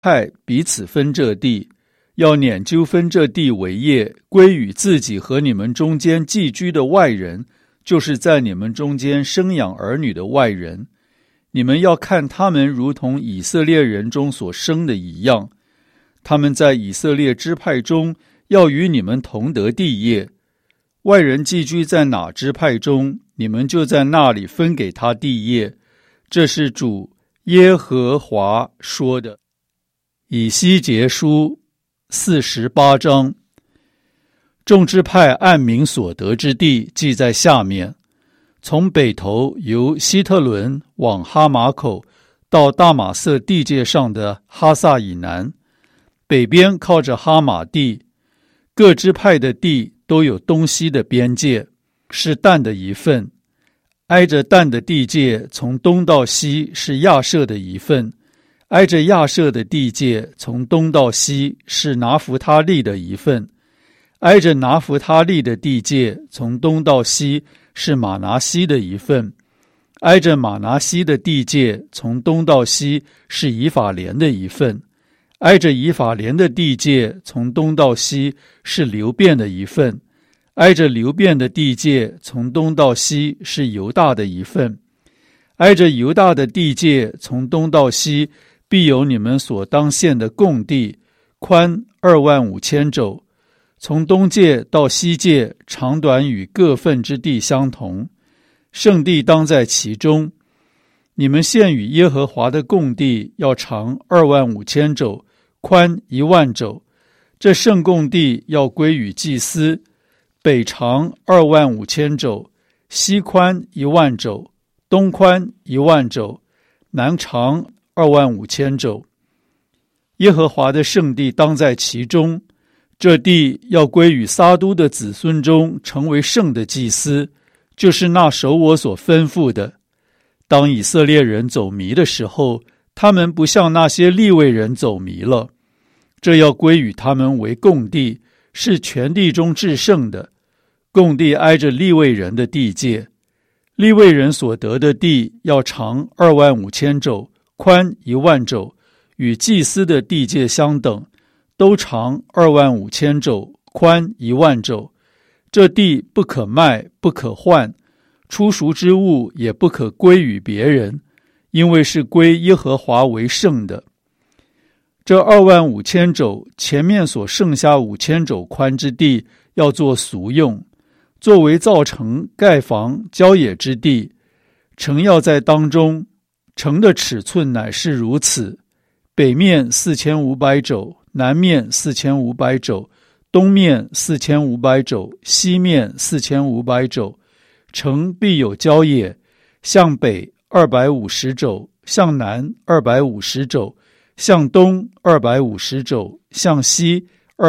派彼此分这地，要拈阄分这地为业，归与自己和你们中间寄居的外人，就是在你们中间生养儿女的外人。你们要看他们如同以色列人中所生的一样，他们在以色列支派中要与你们同得地业。外人寄居在哪支派中，你们就在那里分给他地业。这是主耶和华说的。以西结书48章。众支派按名所得之地记在下面：从北头由希特伦往哈马口到大马色地界上的哈萨以南，北边靠着哈马地，各支派的地都有东西的边界，是但的一份。挨着但的地界从东到西是亚设的一份，挨着亚设的地界从东到西是拿弗他利的一份，挨着拿弗他利的地界从东到西是马拿西的一份，挨着马拿西的地界从东到西是以法莲的一份，挨着以法莲的地界从东到西是流便的一份，挨着流便的地界从东到西是犹大的一份，挨着犹大的地界从东到西必有你们所当献的供地，宽25000肘，从东界到西界长短与各份之地相同，圣地当在其中。你们献与耶和华的供地要长25000肘，宽10000肘，这圣供地要归与祭司。北长25000肘，西宽10000肘，东宽10000肘，南长25000肘。耶和华的圣地当在其中，这地要归与撒督的子孙中成为圣的祭司，就是那守我所吩咐的。当以色列人走迷的时候，他们不像那些利未人走迷了，这要归与他们为供地，是全地中至圣的。供地挨着利未人的地界，利未人所得的地要长25000肘，宽10000肘，与祭司的地界相等，都长25000肘，宽10000肘。这地不可卖，不可换，出赎之物也不可归与别人，因为是归耶和华为圣的。这25000肘前面所剩下5000肘宽之地要做俗用，作为造城、盖房、郊野之地。城要在当中，城的尺寸乃是如此：北面4500肘，南面4500肘，东面4500肘，西面4500肘。城必有郊野，向北250肘，向南250肘，向东250肘，向西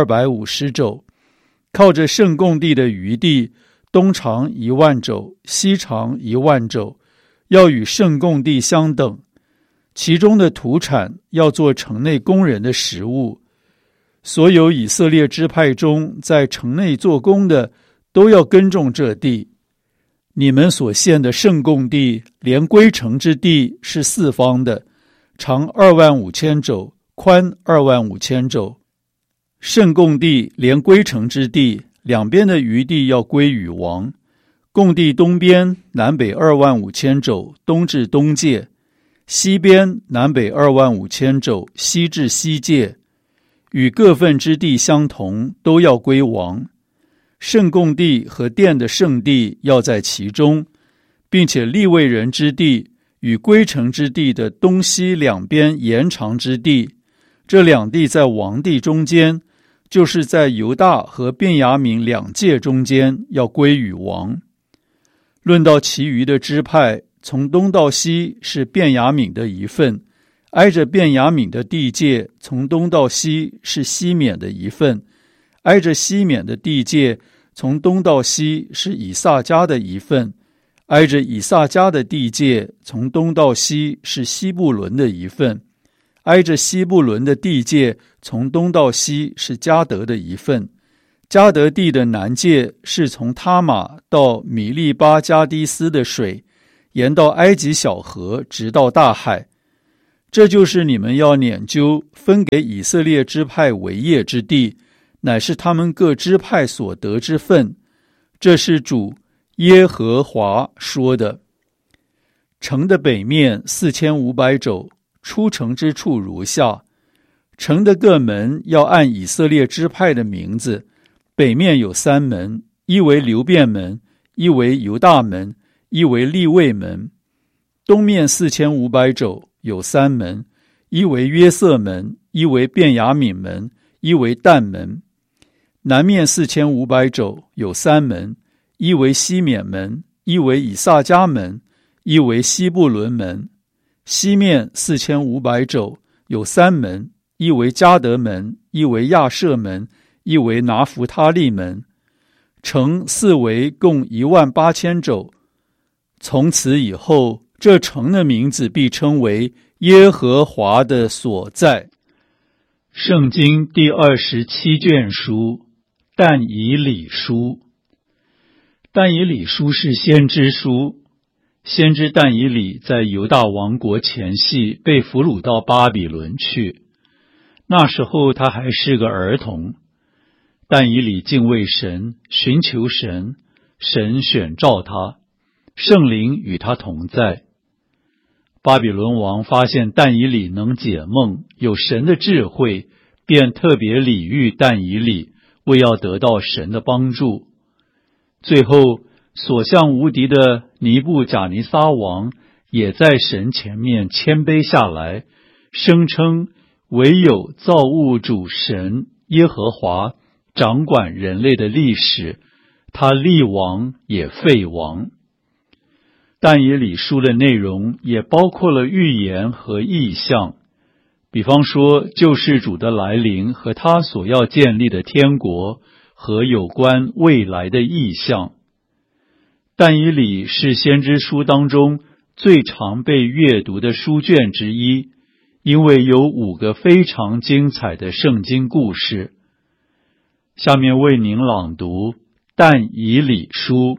250肘。靠着圣供地的余地，东长10000肘，西长10000肘，要与圣供地相等。其中的土产要做城内工人的食物。所有以色列支派中在城内做工的，都要耕种这地。你们所献的圣供地，连归城之地是四方的，长25000肘，宽25000肘。圣供地连归城之地，两边的余地要归与王。供地东边南北25000肘，东至东界；西边南北25000肘，西至西界。与各份之地相同，都要归王。圣供地和殿的圣地要在其中，并且利未人之地与归城之地的东西两边延长之地，这两地在王地中间，就是在犹大和便雅悯两界中间，要归与王。论到其余的支派，从东到西是便雅悯的一份，挨着便雅悯的地界，从东到西是西缅的一份，挨着西缅的地界，从东到西是以萨迦的一份，挨着以萨迦的地界，从东到西是西布伦的一份，挨着西布伦的地界，从东到西是迦得的一份。迦得地的南界是从他玛到米利巴加迪斯的水，沿到埃及小河，直到大海。 这就是你们要撵究分给以色列支派为业之地，乃是他们各支派所得之分。这是主耶和华说的。城的北面4500肘，出城之处如下。城的各门要按以色列支派的名字，北面有3门，一为流便门，一为犹大门，一为利未门。东面4500肘，有3门，一为约瑟门，一为便雅悯门，一为但门。南面4500肘，有3门，一为西缅门，一为以萨迦门，一为西布伦门。西面4500肘，有3门，一为迦得门，一为亚舍门，一为拿弗他利门。城4围共18000肘。从此以后，这城的名字必称为耶和华的所在。圣经第27卷书，但以理书。但以理书是先知书。先知但以理在犹大王国前夕被俘虏到巴比伦去，那时候他还是个儿童。但以理敬畏神，寻求神，神选召他，圣灵与他同在。巴比伦王发现但以理能解梦，有神的智慧，便特别礼遇但以理，为要得到神的帮助。最后所向无敌的尼布甲尼撒王也在神前面谦卑下来，声称唯有造物主神耶和华掌管人类的历史，他立王也废王。但以理书的内容也包括了预言和异象，比方说救世主的来临和他所要建立的天国和有关未来的异象。但以理是先知书当中最常被阅读的书卷之一，因为有5个非常精彩的圣经故事。下面为您朗读但以理书。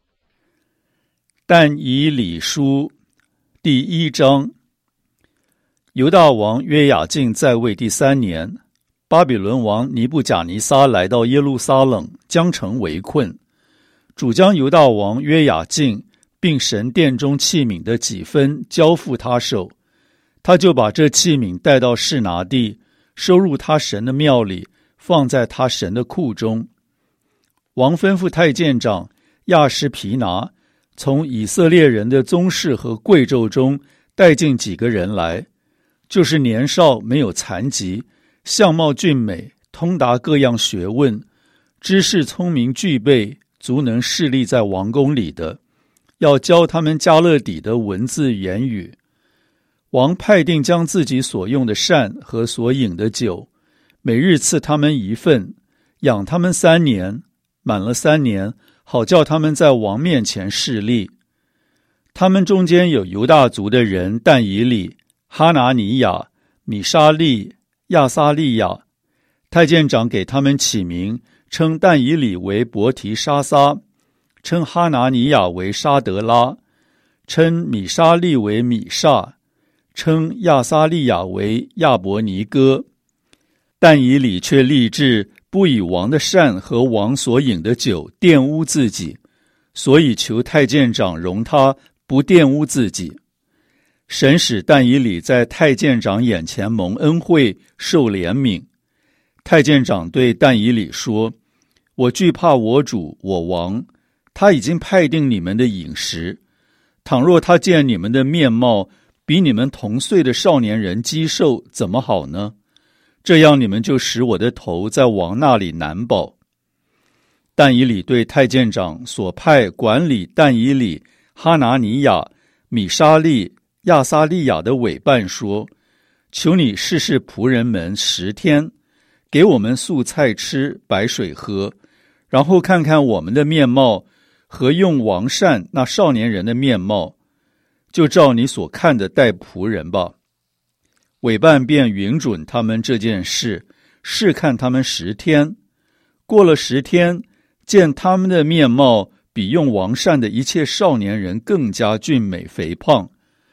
但以理书第1章。犹大王约雅敬在位第3年，巴比伦王尼布甲尼撒来到耶路撒冷，将城围困。主将犹大王约雅敬并神殿中器皿的几分交付他手，他就把这器皿带到示拿地，收入他神的庙里，放在他神的库中。王吩咐太监长亚施皮拿从以色列人的宗室和贵胄中带进几个人来，就是年少没有残疾，相貌俊美，通达各样学问，知识聪明具备，足能侍立在王宫里的，要教他们迦勒底的文字言语。王派定将自己所用的膳和所饮的酒，每日赐他们1份，养他们3年，满了3年，好叫他们在王面前侍立。他们中间有犹大族的人但以理、哈拿尼亚、米沙利、亚撒利亚。太监长给他们起名，称但以理为伯提沙撒，称哈拿尼亚为沙德拉，称米沙利为米煞，称亚撒利亚为亚伯尼哥。但以理却立志不以王的膳和王所饮的酒玷污自己，所以求太监长容他不玷污自己。神使但以理在太监长眼前蒙恩惠，受怜悯。太监长对但以理说：我惧怕我主我王，他已经派定你们的饮食。倘若他见你们的面貌比你们同岁的少年人肌瘦，怎么好呢？这样你们就使我的头在王那里难保。但以理对太监长所派管理但以理、哈拿尼亚、米沙利、亚撒利亚的委办说：求你试试仆人们10天，给我们素菜吃，白水喝，然后看看我们的面貌和用王膳那少年人的面貌，就照你所看的待仆人吧。委办便允准他们这件事，试看他们10天。过了10天，见他们的面貌比用王膳的一切少年人更加俊美肥胖，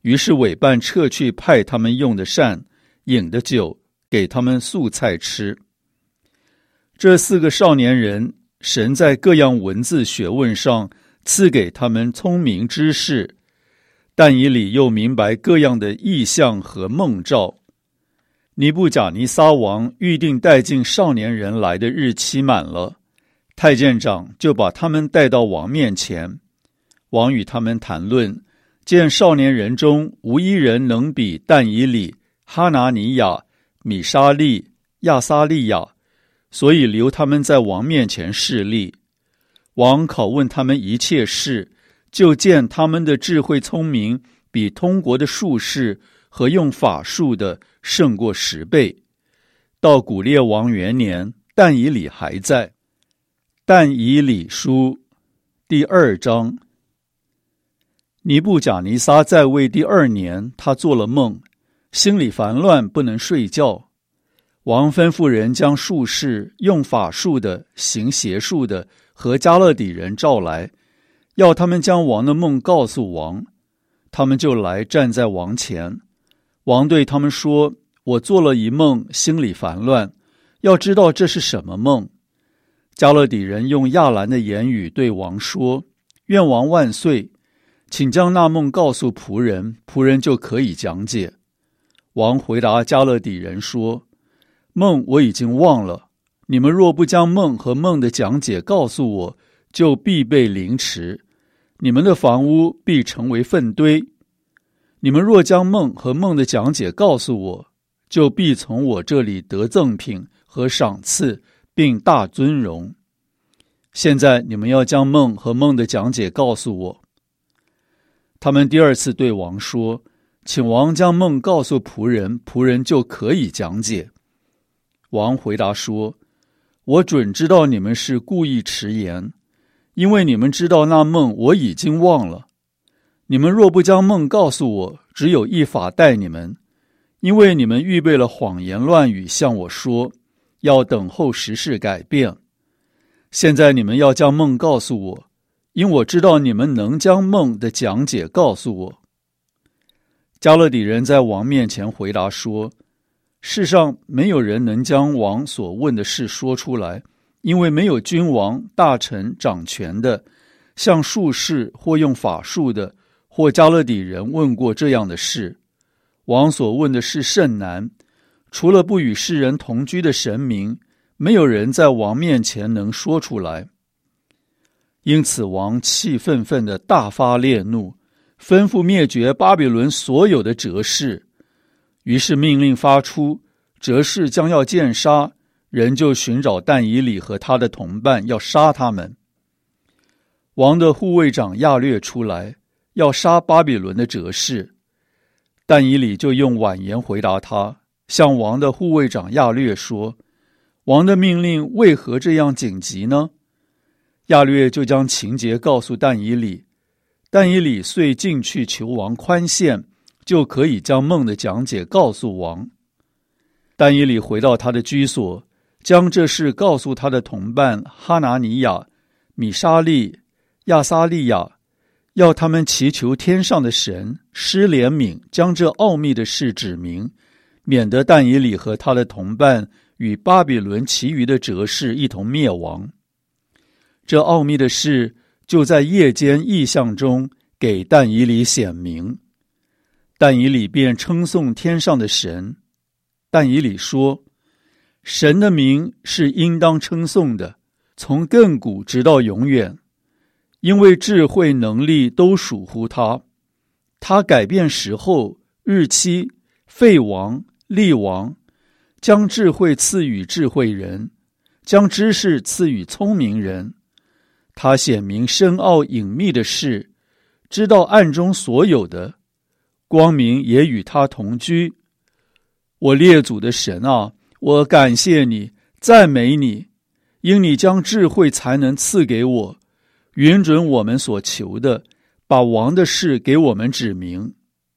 于是委办撤去派他们用的膳、饮的酒，给他们素菜吃。这4个少年人，神在各样文字学问上赐给他们聪明知识，但以理又明白各样的异象和梦兆。尼布甲尼撒王预定带进少年人来的日期满了，太监长就把他们带到王面前。王与他们谈论，见少年人中无一人能比但以理、哈拿尼亚、米沙利、亚撒利亚，所以留他们在王面前侍立。王拷问他们一切事，就见他们的智慧聪明比通国的术士和用法术的胜过10倍。到古列王元年，但以理还在。但以理书第2章。尼布甲尼撒在位第2年，他做了梦，心里烦乱，不能睡觉。王吩咐人将术士、用法术的、行邪术的和加勒底人召来，要他们将王的梦告诉王。他们就来站在王前。王对他们说：我做了一梦，心里烦乱，要知道这是什么梦。加勒底人用亚兰的言语对王说：愿王万岁，请将那梦告诉仆人，仆人就可以讲解。王回答加勒底人说：梦我已经忘了，你们若不将梦和梦的讲解告诉我，就必被凌迟，你们的房屋必成为粪堆。你们若将梦和梦的讲解告诉我，就必从我这里得赠品和赏赐，并大尊荣。现在你们要将梦和梦的讲解告诉我。他们第2次对王说：请王将梦告诉仆人，仆人就可以讲解。王回答说：我准知道你们是故意迟延，因为你们知道那梦我已经忘了。你们若不将梦告诉我，只有一法待你们，因为你们预备了谎言乱语向我说，要等候时事改变。现在你们要将梦告诉我，因我知道你们能将梦的讲解告诉我。加勒底人在王面前回答说：世上没有人能将王所问的事说出来，因为没有君王、大臣、掌权的，像术士或用法术的，或加勒底人问过这样的事。王所问的事甚难，除了不与世人同居的神明，没有人在王面前能说出来。因此王气愤愤地大发烈怒，吩咐灭绝巴比伦所有的哲士。于是命令发出，哲士将要见杀，人就寻找但以理和他的同伴，要杀他们。王的护卫长亚略出来，要杀巴比伦的哲士。但以理就用婉言回答他，向王的护卫长亚略说：王的命令为何这样紧急呢？亚略就将情节告诉但以理，但以理遂进去求王宽限，就可以将梦的讲解告诉王。但以理回到他的居所，将这事告诉他的同伴哈拿尼亚、米沙利、亚撒利亚，要他们祈求天上的神施怜悯，将这奥秘的事指明，免得但以理和他的同伴与巴比伦其余的哲士一同灭亡。这奥秘的事就在夜间异象中给但以理显明。但以理便称颂天上的神。但以理说：神的名是应当称颂的，从亘古直到永远，因为智慧能力都属乎他。他改变时候、日期、废王、立王，将智慧赐予智慧人，将知识赐予聪明人。他显明深奥隐秘的事，知道暗中所有的，光明也与他同居。我列祖的神啊，我感谢你，赞美你，因你将智慧才能赐给我，允准我们所求的，把王的事给我们指明。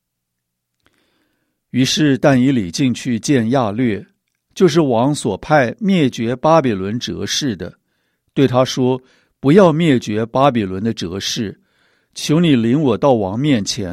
于是但以理进去见亚略，就是王所派灭绝巴比伦哲士的，对他说：不要灭绝巴比伦的哲士，求你领我到王面前，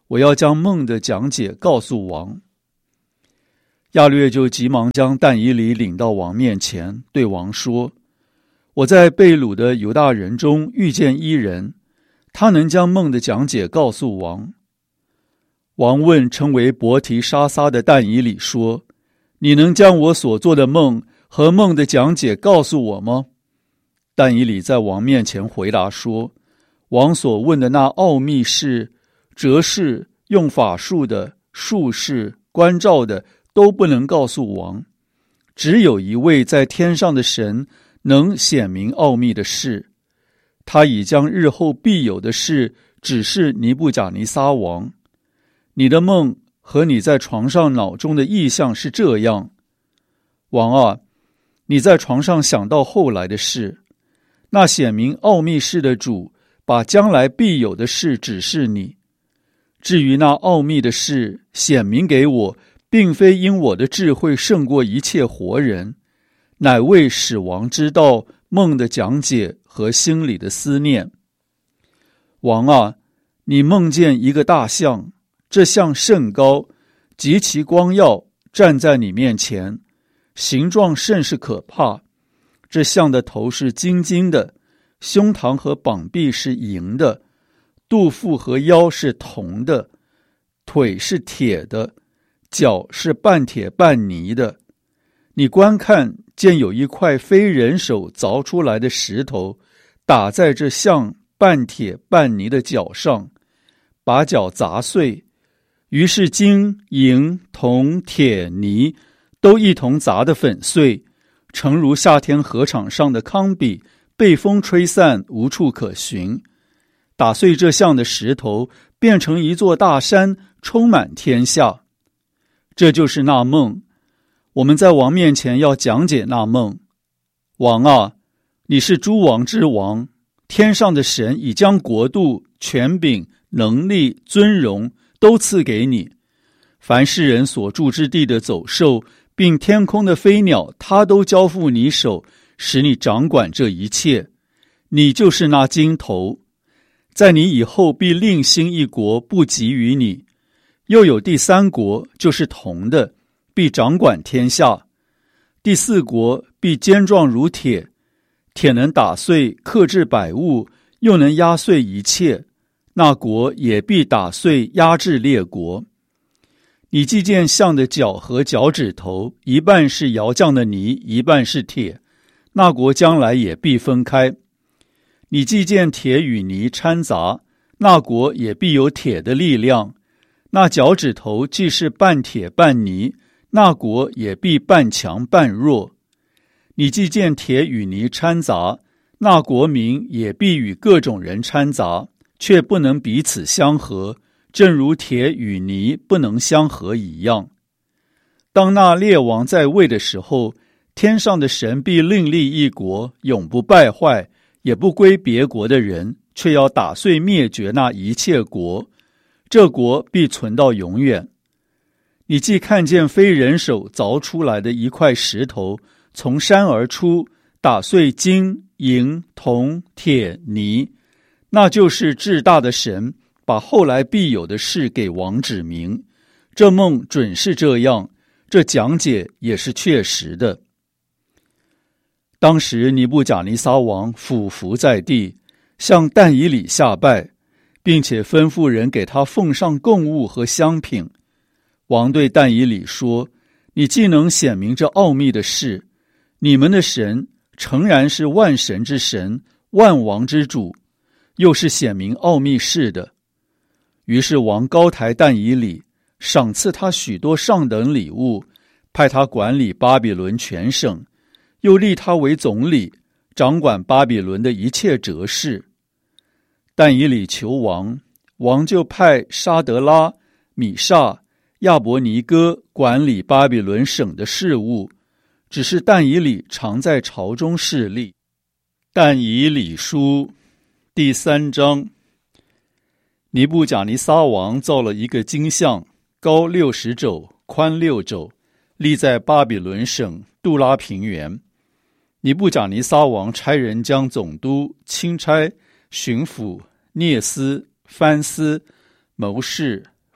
我要将梦的讲解告诉王。亚略就急忙将但以理领到王面前，对王说：我在被掳的犹大人中遇见一人，他能将梦的讲解告诉王。王问称为伯提沙撒的但以理说：你能将我所做的梦和梦的讲解告诉我吗？但以理在王面前回答说：王所问的那奥秘事、哲士、用法术的、术士、关照的，都不能告诉王，只有一位在天上的神能显明奥秘的事，他已将日后必有的事指示尼布甲尼撒王。你的梦和你在床上脑中的意象是这样：王啊，你在床上想到后来的事，那显明奥秘事的主把将来必有的事指示你。至于那奥秘的事显明给我，并非因我的智慧胜过一切活人，乃为使王知道梦的讲解和心里的思念。王啊，你梦见一个大象，这象甚高，极其光耀，站在你面前，形状甚是可怕。这象的头是金金的，胸膛和膀臂是银的，肚腹和腰是铜的，腿是铁的，脚是半铁半泥的。你观看，见有一块非人手凿出来的石头，打在这像半铁半泥的脚上，把脚砸碎。于是金、银、铜、铁、泥都一同砸得粉碎，诚如夏天禾场上的糠秕，被风吹散，无处可寻。打碎这像的石头，变成一座大山，充满天下。这就是那梦，我们在王面前要讲解那梦。王啊，你是诸王之王，天上的神已将国度、权柄、能力、尊荣都赐给你。凡世人所住之地的走兽，并天空的飞鸟，他都交付你手，使你掌管这一切。你就是那金头，在你以后必另兴一国，不及于你。又有第三国，就是铜的，必掌管天下。第四国必坚壮如铁，铁能打碎克制百物，又能压碎一切。那国也必打碎压制列国。你既见象的脚和脚趾头，一半是窑匠的泥，一半是铁，那国将来也必分开。你既见铁与泥掺杂，那国也必有铁的力量。那脚趾头既是半铁半泥，那国也必半强半弱。你既见铁与泥掺杂，那国民也必与各种人掺杂，却不能彼此相合，正如铁与泥不能相合一样。当那列王在位的时候，天上的神必另立一国，永不败坏，也不归别国的人，却要打碎灭绝那一切国，这国必存到永远。你既看见非人手凿出来的一块石头从山而出，打碎金、银、铜、铁、泥，那就是至大的神把后来必有的事给王指明。这梦准是这样，这讲解也是确实的。当时尼布甲尼撒王俯伏在地，向但以理下拜，并且吩咐人给他奉上供物和香品。王对但以理说：你既能显明这奥秘的事，你们的神诚然是万神之神，万王之主，又是显明奥秘事的。于是王高抬但以理，赏赐他许多上等礼物，派他管理巴比伦全省，又立他为总理，掌管巴比伦的一切哲士。但以理求王，王就派沙德拉、米煞、亚伯尼哥管理巴比伦省的事务，只是但以理常在朝中侍立。但以理书第3章。尼布甲尼撒王造了一个金像，高60肘，宽6肘，立在巴比伦省杜拉平原。尼布甲尼撒王差人将总督、钦差、巡抚、聂司、藩司、谋士、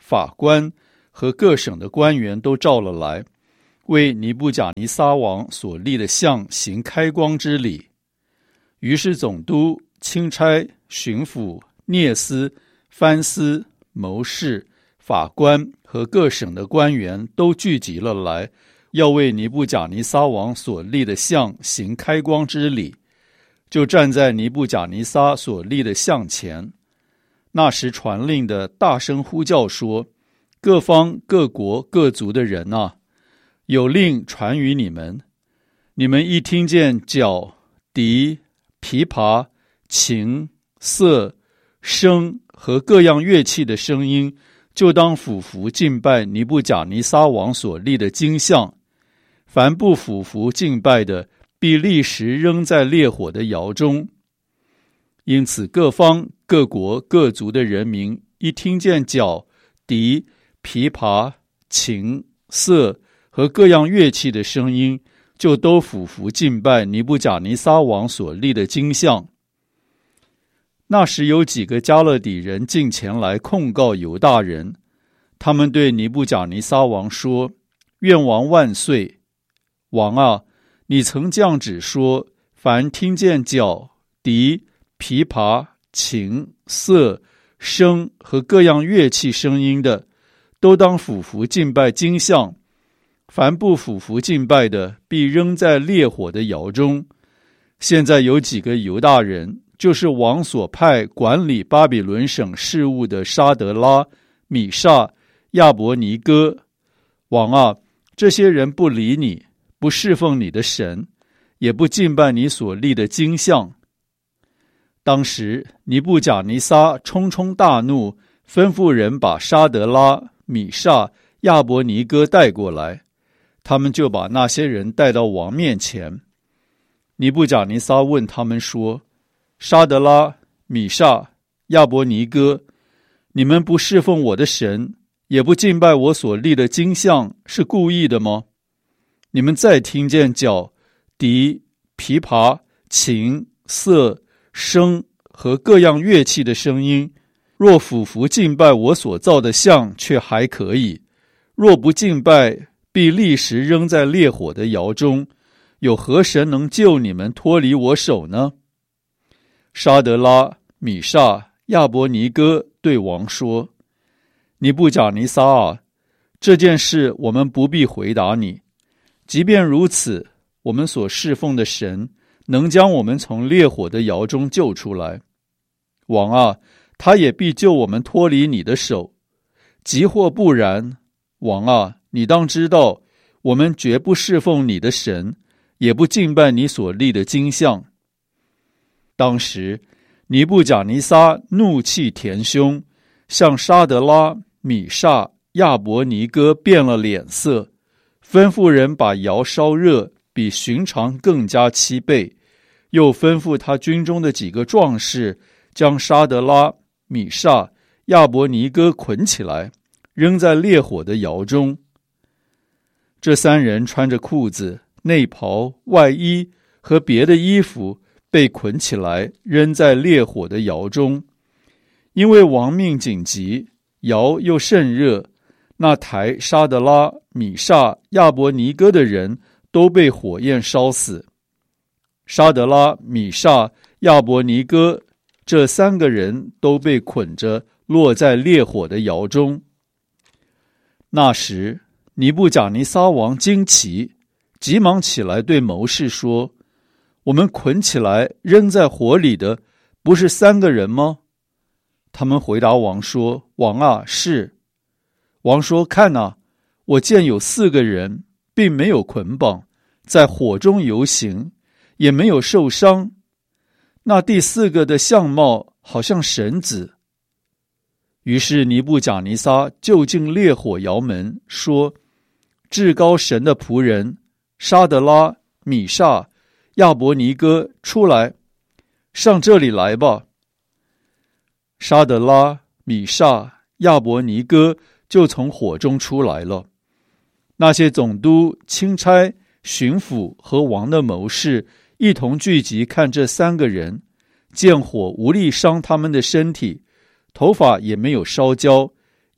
法官和各省的官员都召了来，为尼布甲尼撒王所立的像行开光之礼。于是总督、钦差、巡抚、聂司、藩司、谋士、法官和各省的官员都聚集了来，要为尼布甲尼撒王所立的像行开光之礼，就站在尼布甲尼撒所立的像前。那时传令的大声呼叫说：各方各国各族的人啊，有令传于你们，你们一听见角、笛、琵琶、琴、瑟、笙和各样乐器的声音，就当俯伏敬拜尼布甲尼撒王所立的金像。凡不俯伏敬拜的，必立时扔在烈火的窑中。因此各方各国各族的人民一听见角、笛、琵琶、琴、瑟和各样乐器的声音，就都俯伏敬拜尼布甲尼撒王所立的金像。那时有几个加勒底人进前来控告犹大人，他们对尼布甲尼撒王说：愿王万岁！王啊，你曾降旨说，凡听见角、笛、琵琶、琴、瑟、笙和各样乐器声音的，都当俯伏敬拜金像。凡不俯伏敬拜的，必扔在烈火的窑中。现在有几个犹大人，就是王所派管理巴比伦省事务的沙德拉、米煞、亚伯尼哥。王啊，这些人不理你，不侍奉你的神，也不敬拜你所立的金像。当时尼布甲尼撒冲冲大怒，吩咐人把沙德拉、米煞、亚伯尼哥带过来，他们就把那些人带到王面前。尼布甲尼撒问他们说：沙德拉、米煞、亚伯尼哥，你们不侍奉我的神，也不敬拜我所立的金像，是故意的吗？你们再听见角、笛、琵琶、琴、瑟、笙和各样乐器的声音，若俯伏敬拜我所造的像，却还可以；若不敬拜，必立时扔在烈火的窑中。有何神能救你们脱离我手呢？沙德拉、米煞、亚伯尼哥对王说：尼布甲尼撒啊，这件事我们不必回答你。即便如此，我们所侍奉的神能将我们从烈火的窑中救出来。王啊，他也必救我们脱离你的手。即或不然，王啊，你当知道，我们绝不侍奉你的神，也不敬拜你所立的金像。当时尼布甲尼撒怒气填胸，向沙德拉、米煞、亚伯尼哥变了脸色，吩咐人把窑烧热，比寻常更加7倍，又吩咐他军中的几个壮士，将沙德拉、米煞、亚伯尼哥捆起来，扔在烈火的窑中。这3人穿着裤子、内袍、外衣和别的衣服，被捆起来，扔在烈火的窑中。因为王命紧急，窑又甚热，那抬沙德拉、米煞、亚伯尼哥的人都被火焰烧死。沙德拉、米煞、亚伯尼哥这3个人都被捆着，落在烈火的窑中。那时尼布甲尼撒王惊奇，急忙起来对谋士说：我们捆起来扔在火里的，不是3个人吗？他们回答王说：王啊，是。王说：看啊，我见有4个人，并没有捆绑，在火中游行，也没有受伤。那第4个的相貌好像神子。于是尼布甲尼撒就近烈火窑门，说：至高神的仆人沙德拉、米煞、亚伯尼哥，出来，上这里来吧。沙德拉、米煞、亚伯尼哥就从火中出来了。那些总督、钦差、巡抚和王的谋士一同聚集看这3个人，见火无力伤他们的身体，头发也没有烧焦，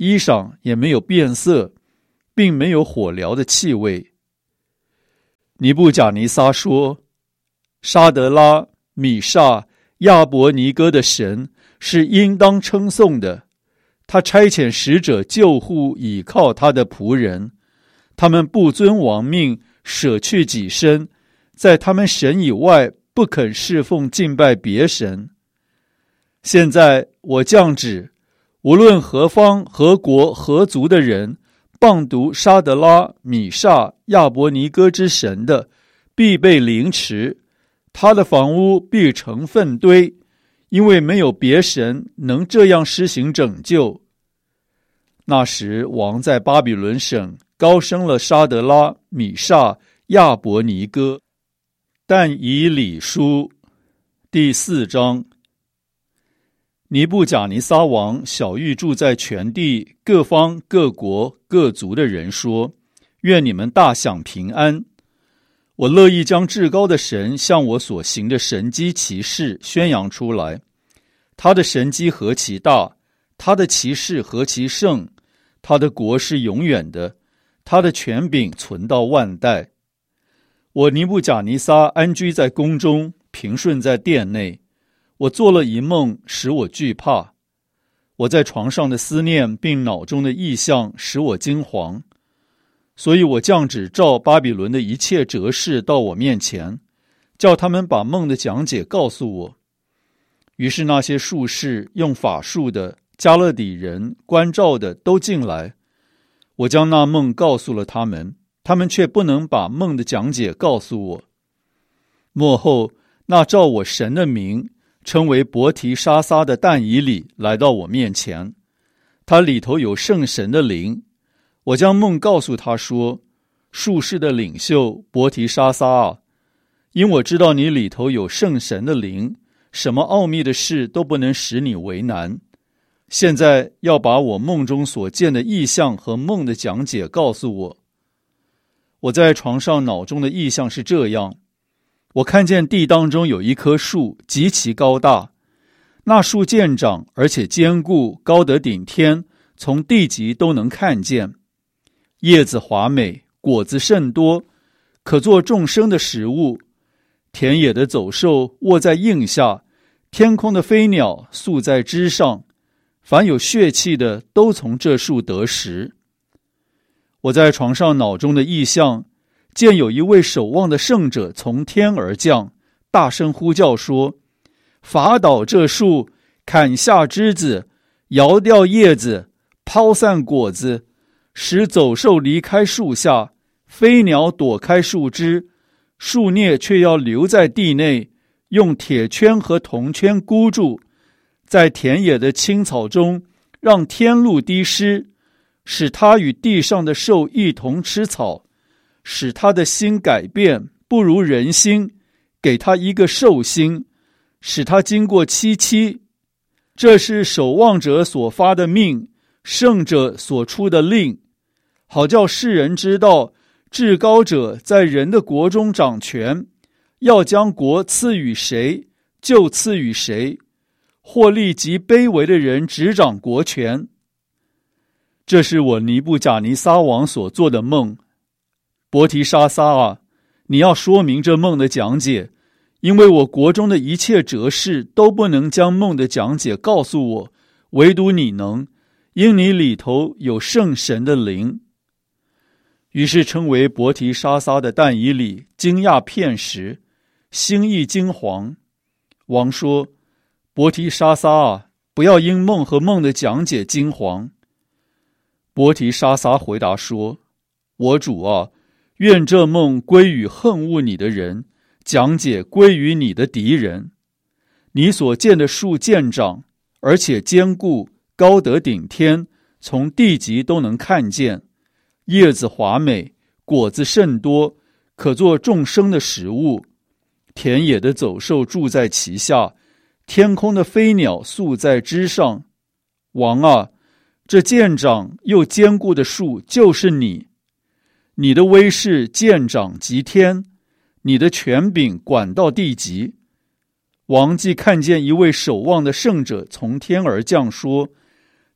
衣裳也没有变色，并没有火燎的气味。尼布甲尼撒说，沙德拉、米煞、亚伯尼哥的神是应当称颂的，他差遣使者救护倚靠他的仆人，他们不遵王命，舍去己身，在他们神以外不肯侍奉敬拜别神。现在我降旨，无论何方何国何族的人谤读沙德拉、米煞、亚伯尼哥之神的，必被凌迟，他的房屋必成粪堆，因为没有别神能这样施行拯救。那时王在巴比伦省高升了沙德拉、米煞、亚伯尼哥。但以理书第4章。尼布甲尼撒王晓谕住在全地各方各国各族的人说，愿你们大享平安。我乐意将至高的神向我所行的神迹奇事宣扬出来，他的神迹何其大，他的奇事何其盛，他的国是永远的，他的权柄存到万代。我尼布甲尼撒安居在宫中，平顺在殿内。我做了一梦，使我惧怕。我在床上的思念并脑中的意象使我惊惶。所以我降旨召巴比伦的一切哲士到我面前，叫他们把梦的讲解告诉我。于是那些术士、用法术的、加勒底人、关照的都进来。我将那梦告诉了他们，他们却不能把梦的讲解告诉我。末后，那照我神的名称为伯提沙撒的但以理来到我面前，他里头有圣神的灵。我将梦告诉他说，术士的领袖伯提沙撒啊，因我知道你里头有圣神的灵，什么奥秘的事都不能使你为难。现在要把我梦中所见的异象和梦的讲解告诉我。我在床上脑中的异象是这样，我看见地当中有一棵树极其高大，那树健长而且坚固，高得顶天，从地极都能看见。叶子华美，果子甚多，可做众生的食物。田野的走兽卧在荫下，天空的飞鸟宿在枝上，凡有血气的都从这树得食。我在床上脑中的异象，见有一位守望的圣者从天而降，大声呼叫说，伐倒这树，砍下枝子，摇掉叶子，抛散果子，使走兽离开树下，飞鸟躲开树枝，树孽却要留在地内，用铁圈和铜圈箍住，在田野的青草中让天露滴湿，使它与地上的兽一同吃草，使他的心改变，不如人心，给他一个兽心，使他经过七七。这是守望者所发的命，圣者所出的令，好叫世人知道，至高者在人的国中掌权，要将国赐予谁，就赐予谁，或立极卑微的人执掌国权。这是我尼布甲尼撒王所做的梦。伯提沙撒啊，你要说明这梦的讲解，因为我国中的一切哲士都不能将梦的讲解告诉我，唯独你能，因你里头有圣神的灵。于是称为伯提沙撒的但以理惊讶片时，心意惊惶。王说，伯提沙撒啊，不要因梦和梦的讲解惊惶。伯提沙撒回答说，我主啊，愿这梦归于恨恶你的人，讲解归于你的敌人。你所见的树健长，而且坚固，高得顶天，从地极都能看见。叶子华美，果子甚多，可做众生的食物。田野的走兽住在其下，天空的飞鸟宿在枝上。王啊，这健长又坚固的树就是你，你的威势健长及天，你的权柄管到地极。王既看见一位守望的圣者从天而降，说，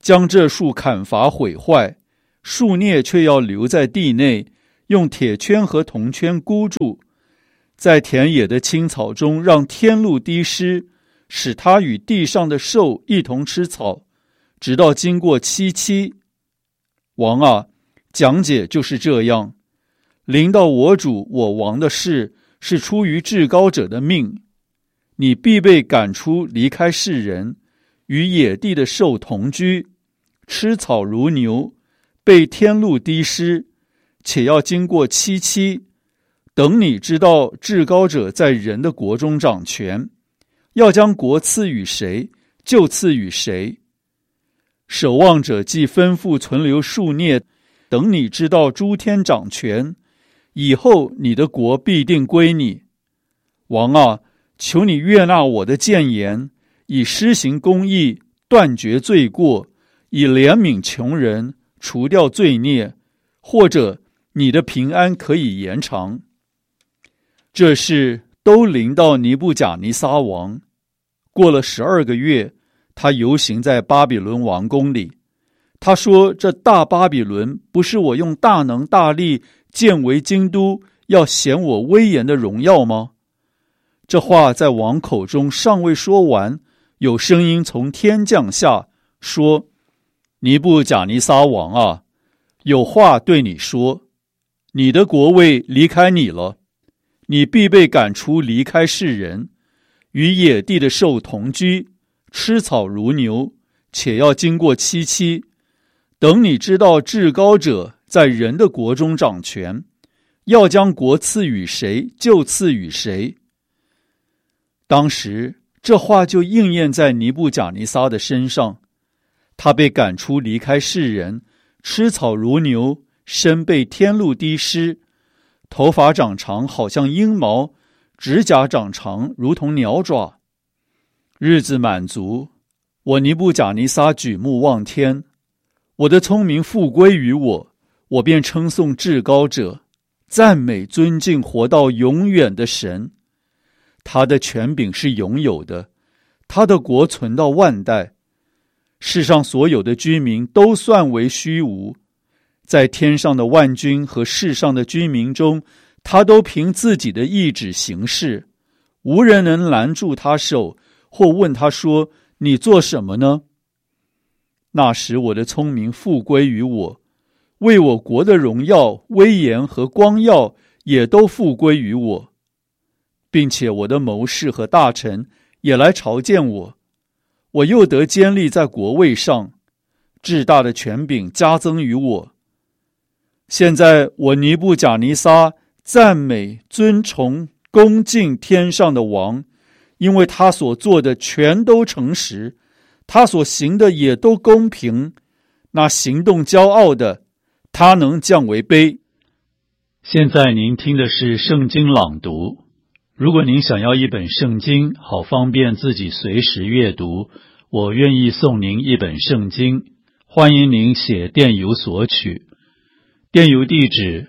将这树砍伐毁坏，树孽却要留在地内，用铁圈和铜圈箍住，在田野的青草中让天露滴湿，使它与地上的兽一同吃草，直到经过7期。王啊，讲解就是这样。临到我主我王的事，是出于至高者的命，你必被赶出，离开世人，与野地的兽同居，吃草如牛，被天露滴湿，且要经过7期，等你知道至高者在人的国中掌权，要将国赐予谁，就赐予谁。守望者既吩咐存留数孽，等你知道诸天掌权，以后你的国必定归你。王啊，求你悦纳我的谏言，以施行公义，断绝罪过，以怜悯穷人，除掉罪孽，或者你的平安可以延长。这事都临到尼布甲尼撒王。过了12个月，他游行在巴比伦王宫里。他说，这大巴比伦不是我用大能大力建为京都，要显我威严的荣耀吗？这话在王口中尚未说完，有声音从天降下，说，尼布甲尼撒王啊，有话对你说，你的国位离开你了，你必被赶出，离开世人，与野地的兽同居，吃草如牛，且要经过7期，等你知道至高者在人的国中掌权，要将国赐予谁，就赐予谁。当时这话就应验在尼布甲尼撒的身上，他被赶出，离开世人，吃草如牛，身被天露滴湿，头发长长好像鹰毛，指甲长长如同鸟爪。日子满足，我尼布甲尼撒举目望天，我的聪明复归于我，我便称颂至高者，赞美尊敬活到永远的神。他的权柄是永有的，他的国存到万代。世上所有的居民都算为虚无，在天上的万军和世上的居民中，他都凭自己的意志行事，无人能拦住他手，或问他说，你做什么呢？那时我的聪明复归于我，为我国的荣耀、威严和光耀也都复归于我，并且我的谋士和大臣也来朝见我，我又得坚立在国位上，至大的权柄加增于我。现在我尼布甲尼撒赞美、尊崇、恭敬天上的王，因为他所做的全都诚实，他所行的也都公平。那行动骄傲的，他能降为卑。现在您听的是圣经朗读。如果您想要一本圣经，好方便自己随时阅读，我愿意送您一本圣经，欢迎您写电邮索取。电邮地址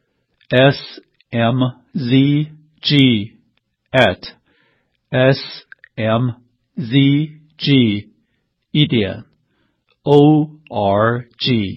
smzg@smzg.org。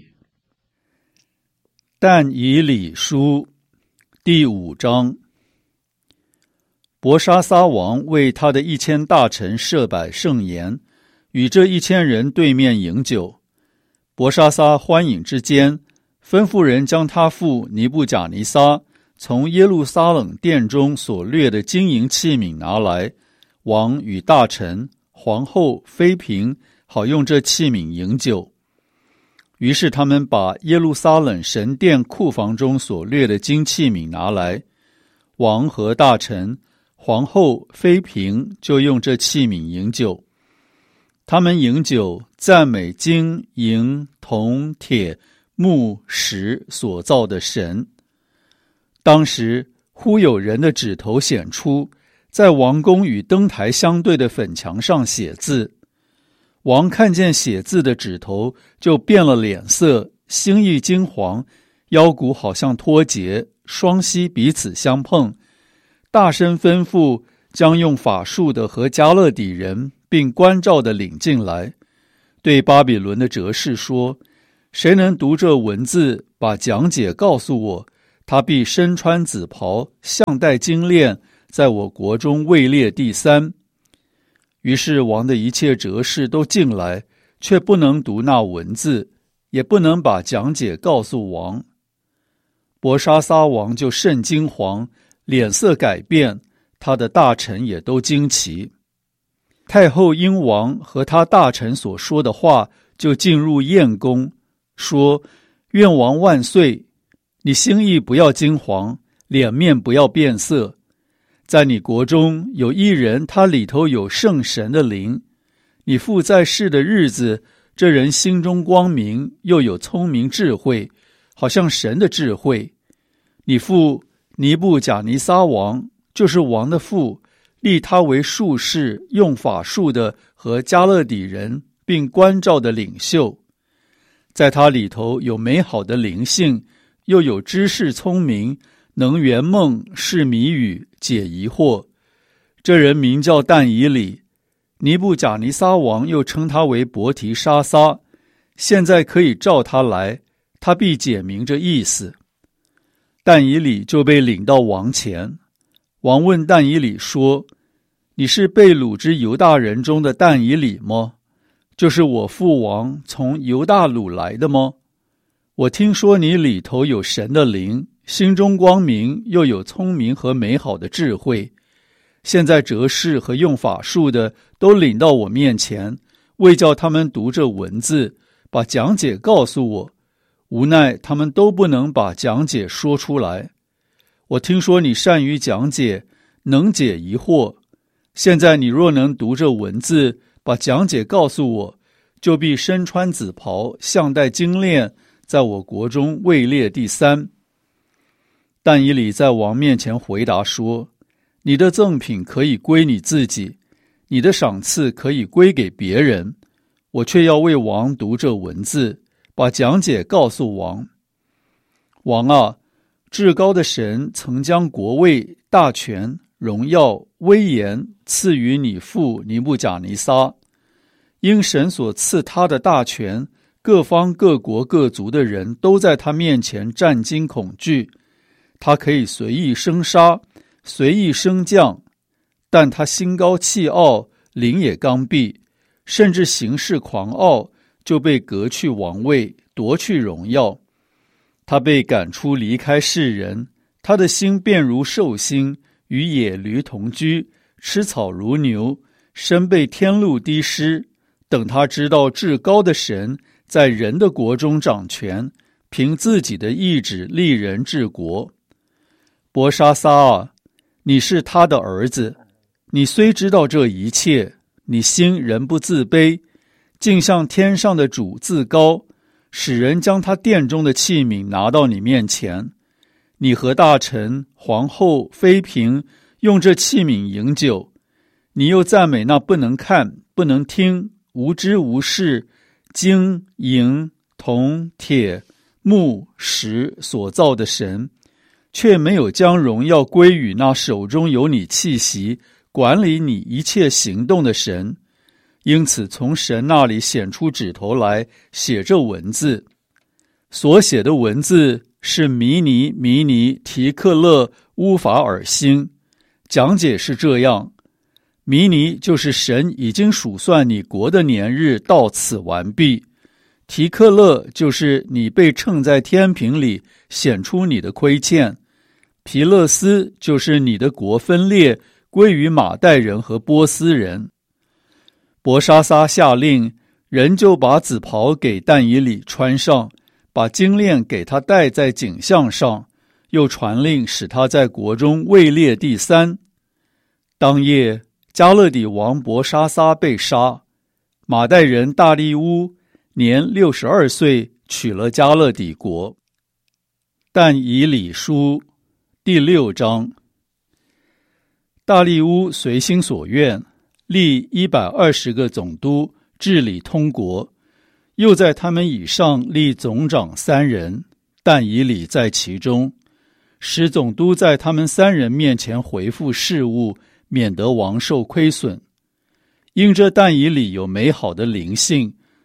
但以理书第5章。伯沙撒王为他的1000大臣设摆盛筵，与这1000人对面饮酒。伯沙撒欢饮之间，吩咐人将他父尼布甲尼撒从耶路撒冷殿中所掠的金银器皿拿来，王与大臣、皇后、妃嫔好用这器皿饮酒。于是他们把耶路撒冷神殿库房中所掠的金器皿拿来，王和大臣、皇后、妃嫔就用这器皿饮酒。他们饮酒，赞美金、银、铜、铁、木、石所造的神。当时忽有人的指头显出，在王宫与灯台相对的粉墙上写字。王看见写字的指头，就变了脸色，心意惊惶，腰骨好像脱节，双膝彼此相碰，大声吩咐将用法术的和加勒底人并关照的领进来， 对巴比伦的哲士说：谁能读这文字，把讲解告诉我，他必身穿紫袍，项戴金链，在我国中位列第三。于是王的一切哲士都进来，却不能读那文字，也不能把讲解告诉王。伯沙撒王就甚惊惶，脸色改变，他的大臣也都惊奇。太后因王和他大臣所说的话，就进入宴宫，说：愿王万岁，你心意不要惊惶，脸面不要变色。在你国中有一人，他里头有圣神的灵。你父在世的日子，这人心中光明，又有聪明智慧，好像神的智慧。你父尼布甲尼撒王，就是王的父，立他为术士，用法术的和加勒底人，并关照的领袖。在他里头有美好的灵性，又有知识聪明，能圆梦，释谜语，解疑惑。这人名叫但以理，尼布甲尼撒王又称他为伯提沙撒。现在可以召他来，他必解明这意思。但以理就被领到王前。王问但以理说：你是被掳之犹大人中的但以理吗？就是我父王从犹大掳来的吗？我听说你里头有神的灵，心中光明，又有聪明和美好的智慧。现在哲士和用法术的都领到我面前，为叫他们读这文字，把讲解告诉我。无奈他们都不能把讲解说出来。我听说你善于讲解，能解疑惑。现在你若能读这文字，把讲解告诉我，就必身穿紫袍，项戴金链，在我国中位列第三。但以理在王面前回答说：你的赠品可以归你自己，你的赏赐可以归给别人，我却要为王读这文字，把讲解告诉王。王啊，至高的神曾将国位、大权、荣耀、威严赐予你父尼布甲尼撒。因神所赐他的大权，各方各国各族的人都在他面前战惊恐惧。他可以随意生杀，随意升降，但他心高气傲，灵也刚愎，甚至行事狂傲，就被革去王位，夺去荣耀。他被赶出离开世人，他的心变如兽心，与野驴同居，吃草如牛，身被天露滴湿。等他知道至高的神在人的国中掌权，凭自己的意志立人治国。伯沙撒啊，你是他的儿子，你虽知道这一切，你心仍不自卑，竟向天上的主自高，使人将他殿中的器皿拿到你面前。你和大臣、皇后、妃嫔用这器皿饮酒，你又赞美那不能看、不能听、无知无识、金、银、铜、铁、木、石所造的神，却没有将荣耀归于那手中有你气息、管理你一切行动的神。因此从神那里显出指头来，写这文字。所写的文字是弥尼、弥尼、提克勒、乌法尔星。讲解是这样：弥尼就是神已经数算你国的年日到此完毕。提克勒就是你被称在天平里，显出你的亏欠。皮勒斯就是你的国分裂，归于马代人和波斯人。伯沙撒下令，人就把紫袍给但以理穿上，把金链给他戴在颈项上，又传令使他在国中位列第三。当夜，加勒底王伯沙撒被杀，马代人大利乌年62岁，取了加勒底国。但以理书第6章。大利乌随心所愿，立120个总督，治理通国，又在他们以上立总长3人，但以理在其中，使总督在他们3人面前回复事务，免得王受亏损。因这但以理有美好的灵性，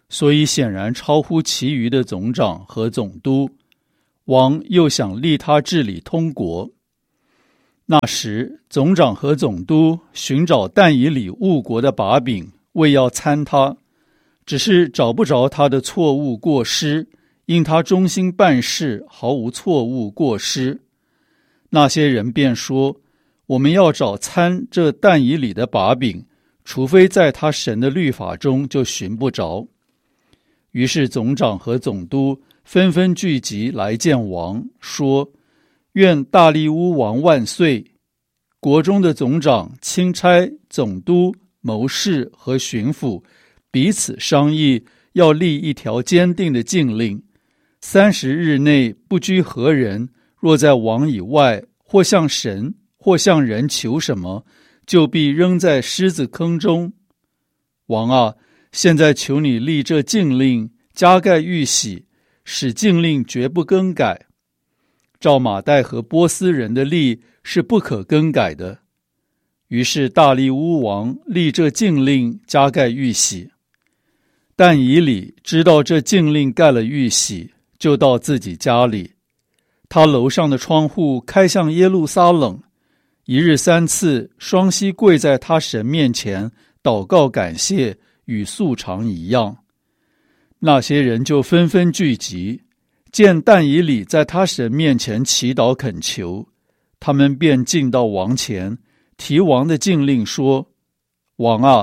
所以显然超乎其余的总长和总督。王又想立他治理通国。那时总长和总督寻找但以理误国的把柄，为要参他，只是找不着他的错误过失，因他忠心办事，毫无错误过失。那些人便说，我们要找参这但以理的把柄，除非在他神的律法中，就寻不着。于是总长和总督纷纷聚集来见王，说，愿大利乌王万岁。国中的总长、钦差、总督、谋士和巡抚彼此商议，要立一条坚定的禁令：30日内不拘何人，若在王以外，或向神，或向人求什么，就必扔在狮子坑中。王啊，现在求你立这禁令，加盖玉玺，使禁令绝不更改。照马代和波斯人的例是不可更改的。于是大利乌王立这禁令，加盖玉玺。但以理知道这禁令盖了玉玺，就到自己家里，他楼上的窗户开向耶路撒冷，一日3次双膝跪在他神面前祷告感谢，与素常一样。那些人就纷纷聚集，见但以理在他神面前祈祷恳求，他们便进到王前，提王的禁令说，王啊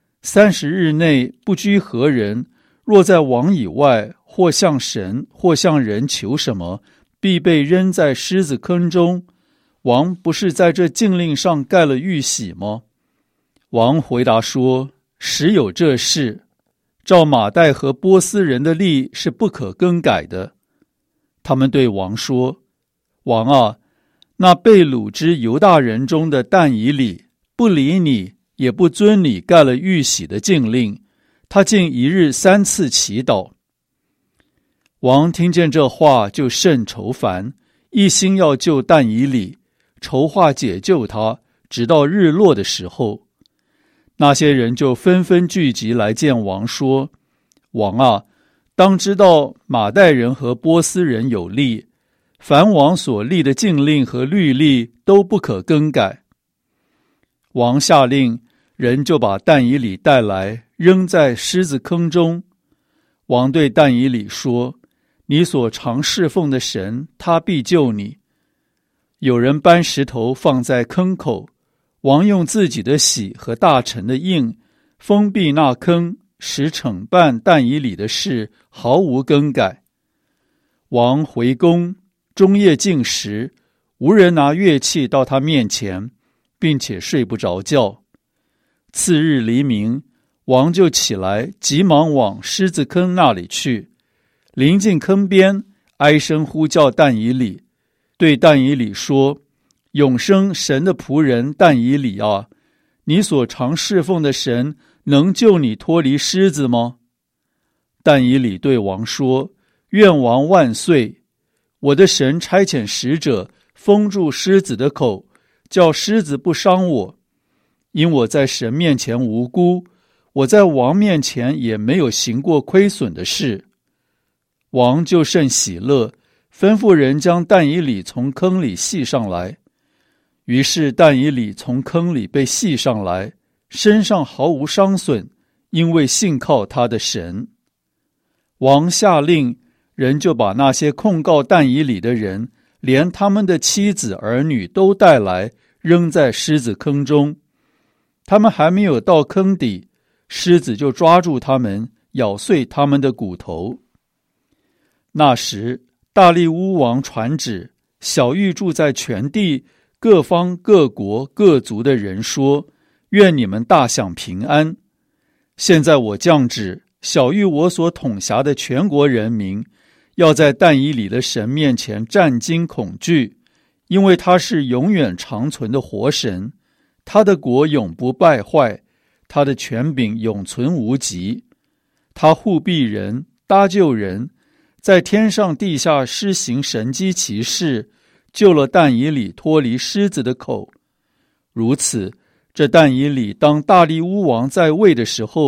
，30日内不拘何人，若在王以外，或向神，或向人求什么，必被扔在狮子坑中。王不是在这禁令上盖了玉玺吗？王回答说，实有这事，照马代和波斯人的例是不可更改的。他们对王说，王啊，那被掳之犹大人中的但以理不理你，也不遵你盖了玉玺的禁令，他竟一日3次祈祷。王听见这话，就甚愁烦，一心要救但以理，筹划解救他，直到日落的时候。那些人就纷纷聚集来见王，说，王啊，当知道马代人和波斯人有例，凡王所立的禁令和律例都不可更改。王下令，人就把但以理带来，扔在狮子坑中。王对但以理说，你所常侍奉的神，他必救你。有人搬石头放在坑口，王用自己的玺和大臣的印封闭那坑，使惩办但以理的事毫无更改。王回宫，终夜禁食，无人拿乐器到他面前，并且睡不着觉。次日黎明，王就起来，急忙往狮子坑那里去。临近坑边，哀声呼叫但以理，对但以理说，永生神的仆人但以理啊，你所常侍奉的神能救你脱离狮子吗？但以理对王说，愿王万岁，我的神差遣使者封住狮子的口，叫狮子不伤我，因我在神面前无辜，我在王面前也没有行过亏损的事。王就甚喜乐，吩咐人将但以理从坑里系上来。于是但以理从坑里被系上来，身上毫无伤损，因为信靠他的神。王下令，人就把那些控告但以理的人，连他们的妻子儿女都带来，扔在狮子坑中。他们还没有到坑底，狮子就抓住他们，咬碎他们的骨头。那时大利乌王传旨，晓谕住在全地各方各国各族的人说，愿你们大享平安。现在我降旨，晓谕我所统辖的全国人民，要在但以理的神面前战惊恐惧，因为他是永远长存的活神，他的国永不败坏，他的权柄永存无极。他护庇人，搭救人，在天上地下施行神迹奇事，救了但以理脱离狮子的口。如此，这但以理当大利乌王在位的时候，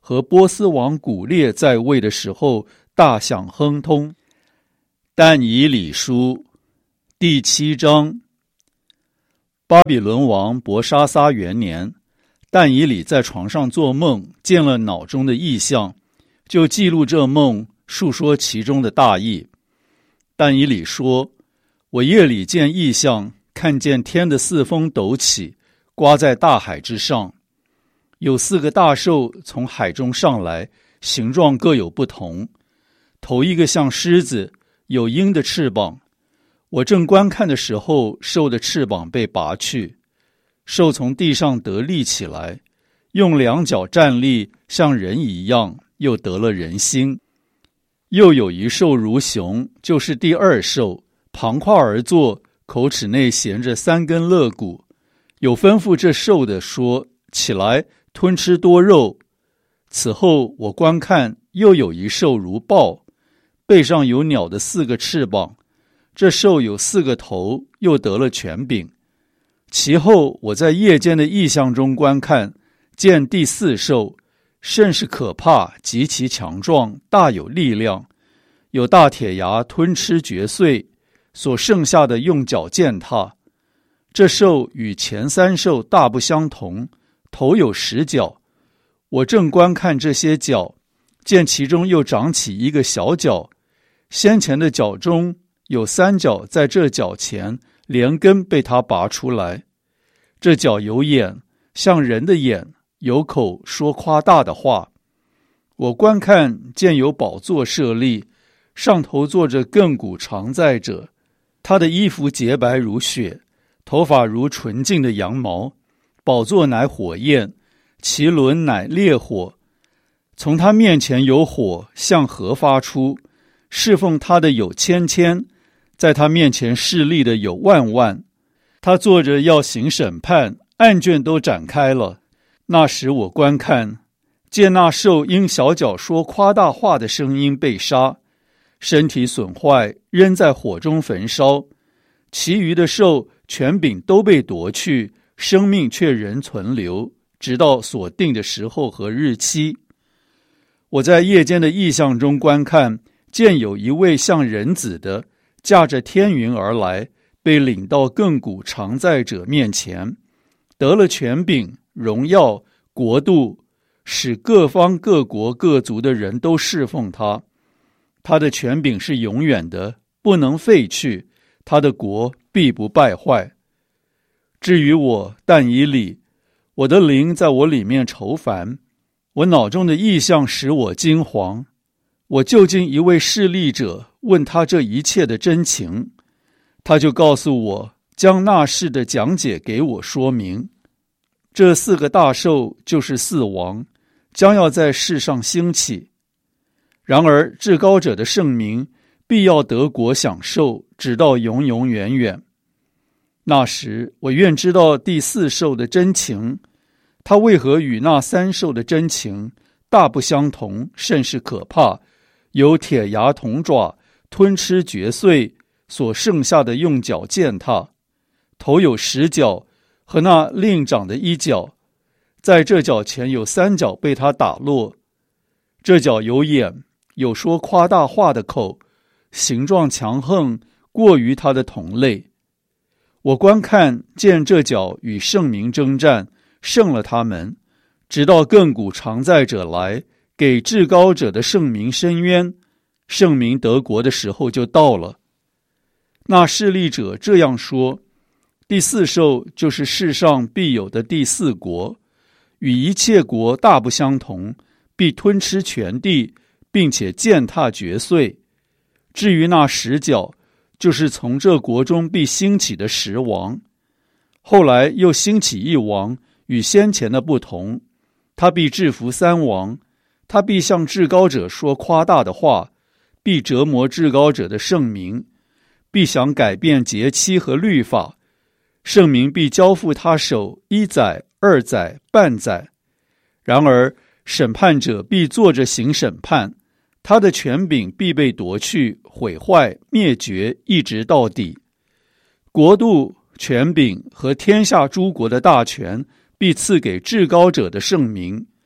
和波斯王古列在位的时候大享亨通。但以理书第7章。巴比伦王伯沙撒元年，但以理在床上做梦，见了脑中的异象，就记录这梦，述说其中的大意。但以理说，我夜里见异象，看见天的4风陡起，刮在大海之上，有4个大兽从海中上来，形状各有不同。头一个像狮子，有鹰的翅膀。我正观看的时候，兽的翅膀被拔去，兽从地上得立起来，用2脚站立，像人一样，又得了人心。又有一兽如熊，就是第2兽，旁跨而坐，口齿内衔着3根肋骨。有吩咐这兽的说，起来吞吃多肉。此后我观看，又有一兽如豹，背上有鸟的4个翅膀，这兽有4个头，又得了权柄。其后我在夜间的异象中观看，见第4兽，甚是可怕，极其强壮，大有力量，有大铁牙吞吃嚼碎，所剩下的用脚践踏。这兽与前3兽大不相同，头有10角。我正观看这些角，见其中又长起一个小角，先前的角中有3角在这角前连根被它拔出来。这角有眼，像人的眼，有口，说夸大的话。我观看，见有宝座设立，上头坐着亘古常在者，他的衣服洁白如雪，头发如纯净的羊毛。宝座乃火焰，其轮乃烈火。从他面前有火向河发出，侍奉他的有千千，在他面前侍立的有万万。他坐着要行审判，案卷都展开了。那时我观看，见那兽因小脚说夸大话的声音被杀，身体损坏，扔在火中焚烧。其余的兽权柄都被夺去，生命却仍存留，直到所定的时候和日期。我在夜间的异象中观看，见有一位像人子的，驾着天云而来，被领到亘古常在者面前，得了权柄、荣耀、国度，使各方各国各族的人都侍奉他。他的权柄是永远的，不能废去，他的国必不败坏。至于我但以理，我的灵在我里面愁烦，我脑中的异象使我惊惶。我就近一位侍立者，问他这一切的真情，他就告诉我，将那事的讲解给我说明。这4个大兽就是4王，将要在世上兴起。然而至高者的圣名必要得国享受，直到永永远远。那时我愿知道第4兽的真情，它为何与那3兽的真情大不相同，甚是可怕，有铁牙铜爪，吞吃嚼碎，所剩下的用脚践踏，头有10角，和那另长的1角，在这角前有3角被他打落。这角有眼，有说夸大话的口，形状强横，过于他的同类。我观看，见这角与圣民征战，胜了他们，直到亘古常在者来，给至高者的圣民伸冤，圣民得国的时候就到了。那侍立者这样说，第4兽就是世上必有的第4国，与一切国大不相同，必吞吃全地，并且践踏嚼碎。至于那10角，就是从这国中必兴起的10王。后来又兴起1王，与先前的不同，他必制服3王，他必向至高者说夸大的话，必折磨至高者的圣名，必想改变节期和律法，圣民必交付他手1载、2载、半载。然而审判者必坐着行审判，他的权柄必被夺去、毁坏、灭绝，一直到底。国度、权柄和天下诸国的大权必赐给至高者的圣名，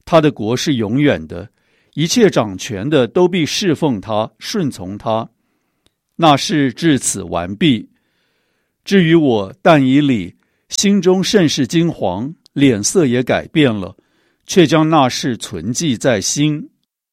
他的国是永远的，一切掌权的都必侍奉他，顺从他。那事至此完毕。至于我但以理，心中甚是惊惶，脸色也改变了，却将那事存记在心。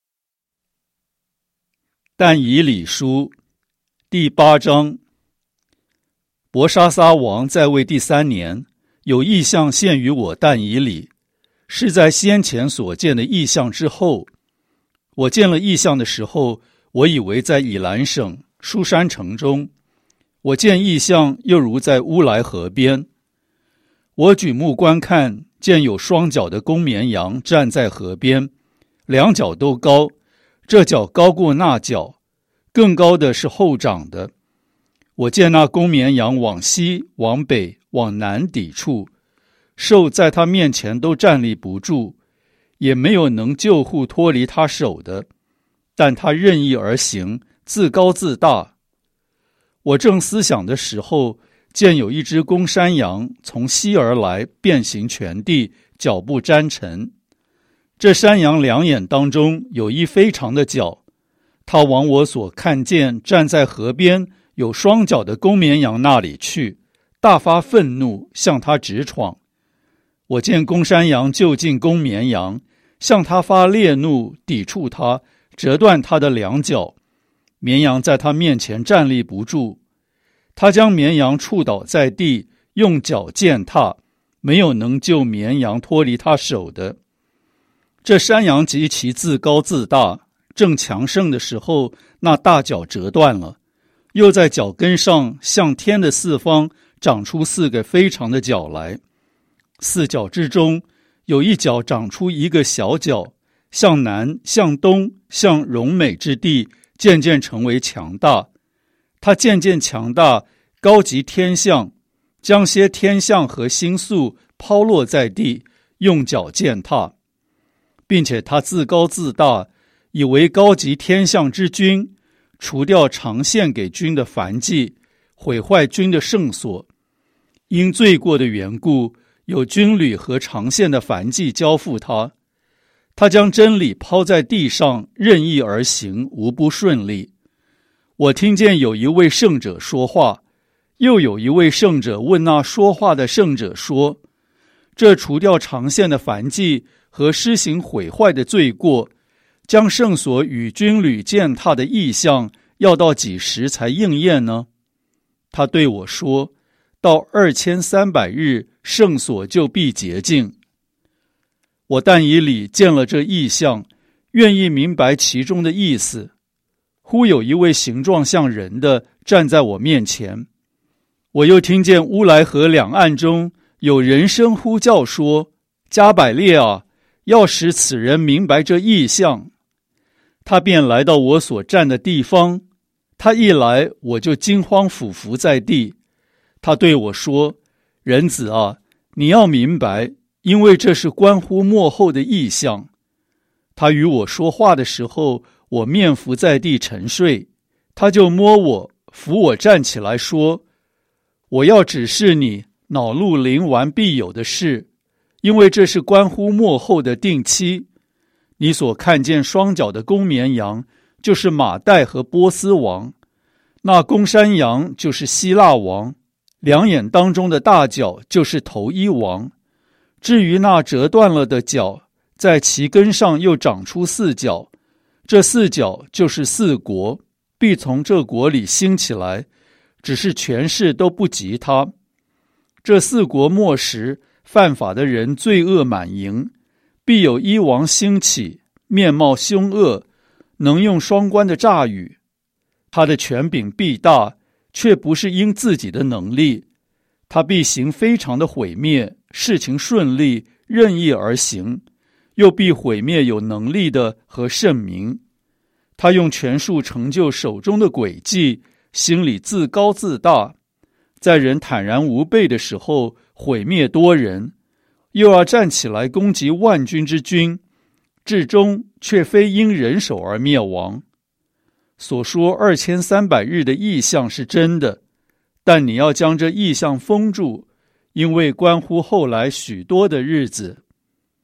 但以理书第8章。伯沙撒王在位第3年，有异象现于我但以理，是在先前所见的异象之后。我见了异象的时候，我以为在以兰省书珊城中，我见异象又如在乌来河边。我举目观看，见有双脚的公绵羊站在河边，两脚都高，这脚高过那脚，更高的是后长的。我见那公绵羊往西、往北、往南抵触，兽在他面前都站立不住，也没有能救护脱离他手的，但他任意而行，自高自大。我正思想的时候，见有一只公山羊从西而来，遍行全地，脚步沾尘。这山羊两眼当中有一非常的角，它往我所看见站在河边有双脚的公绵羊那里去，大发愤怒，向他直闯。我见公山羊就近公绵羊，向他发烈怒，抵触他，折断他的两脚。绵羊在他面前站立不住，他将绵羊触倒在地，用脚践踏，没有能救绵羊脱离他手的。这山羊极其自高自大，正强盛的时候，那大脚折断了，又在脚跟上向天的四方长出4个非常的角来。4角之中有一角长出一个小角，向南、向东、向荣美之地，渐渐成为强大。它渐渐强大，高及天象，将些天象和星宿抛落在地，用脚践踏，并且他自高自大，以为高级天象之君，除掉常献给君的燔祭，毁坏君的圣所。因罪过的缘故，有军旅和常献的燔祭交付他。他将真理抛在地上，任意而行，无不顺利。我听见有一位圣者说话，又有一位圣者问那说话的圣者说：这除掉常献的燔祭和施行毁坏的罪过，将圣所与军旅践踏的异象，要到几时才应验呢？他对我说：到2300日，圣所就必洁净。我但以理见了这异象，愿意明白其中的意思。忽有一位形状像人的站在我面前，我又听见乌来河两岸中有人声呼叫说：加百列啊，要使此人明白这异象。他便来到我所站的地方，他一来，我就惊慌俯伏在地。他对我说：人子啊，你要明白，因为这是关乎末后的异象。他与我说话的时候，我面伏在地沉睡，他就摸我，扶我站起来说：我要指示你恼怒临完必有的事，因为这是关乎末后的定期。你所看见双脚的公绵羊，就是马代和波斯王；那公山羊就是希腊王，两眼当中的大角就是头一王。至于那折断了的角，在其根上又长出4角，这4角就是4国，必从这国里兴起来，只是权势都不及他。这4国末时，犯法的人罪恶满盈，必有一王兴起，面貌凶恶，能用双关的诈语。他的权柄必大，却不是因自己的能力。他必行非常的毁灭，事情顺利，任意而行，又必毁灭有能力的和圣民。他用权术成就手中的诡计，心里自高自大，在人坦然无备的时候毁灭多人，又要站起来攻击万军之君，至终却非因人手而灭亡。所说2300日的异象是真的，但你要将这异象封住，因为关乎后来许多的日子。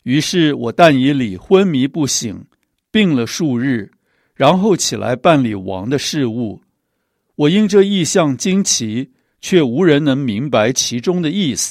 于是我但以理昏迷不醒，病了数日，然后起来办理王的事务。我因这异象惊奇，却无人能明白其中的意思。